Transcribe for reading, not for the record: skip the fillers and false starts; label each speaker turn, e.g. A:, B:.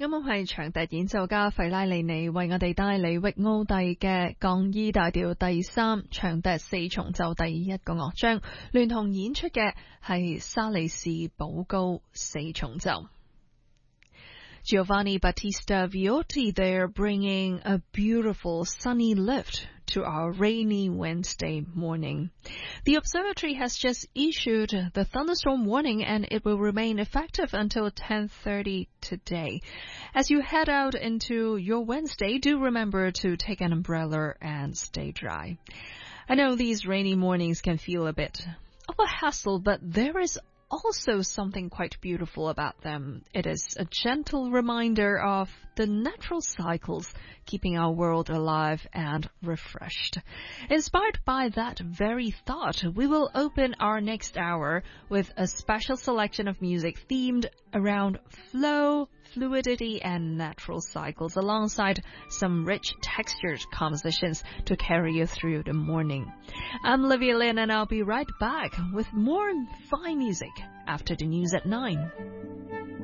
A: 啱啱係長笛演奏家費拉利尼為我哋帶嚟域奧蒂嘅降 E 大調第三長笛四重奏第一個樂章，聯同演出嘅係沙利士寶高四重奏。Giovanni Battista Viotti there bringing a beautiful sunny lift to our rainy Wednesday morning. The observatory has just issued the thunderstorm warning and it will remain effective until 10:30 today. As you head out into your Wednesday, do remember to take an umbrella and stay dry. I know these rainy mornings can feel a bit of a hassle, but there is also something quite beautiful about them. It is a gentle reminder of the natural cycles keeping our world alive and refreshed. Inspired by that very thought, we will open our next hour with a special selection of music themed around flow, fluidity and natural cycles, alongside some rich textured compositions to carry you through the morning. I'm Olivia Lin and I'll be right back with more fine music after the news at 9.